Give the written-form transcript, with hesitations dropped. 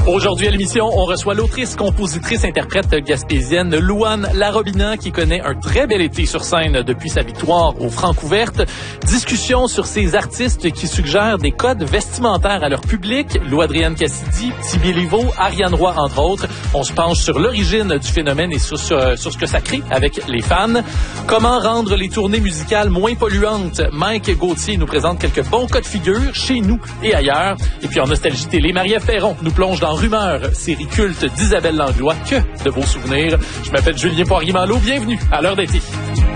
Aujourd'hui à l'émission, on reçoit l'autrice, compositrice, interprète gaspésienne Louane Larobina qui connaît un très bel été sur scène depuis sa victoire aux Francouvertes. Discussion sur ces artistes qui suggèrent des codes vestimentaires à leur public. Lou-Adrienne Cassidy, Tibi Livo, Ariane Roy, entre autres. On se penche sur l'origine du phénomène et sur ce que ça crée avec les fans. Comment rendre les tournées musicales moins polluantes? Mike Gauthier nous présente quelques bons cas de figure chez nous et ailleurs. Et puis en Nostalgie Télé, Marie-Ève Perron nous plonge dans Rumeur, série culte d'Isabelle Langlois. Que de beaux souvenirs. Je m'appelle Julien Poirier-Malo. Bienvenue à l'heure d'été.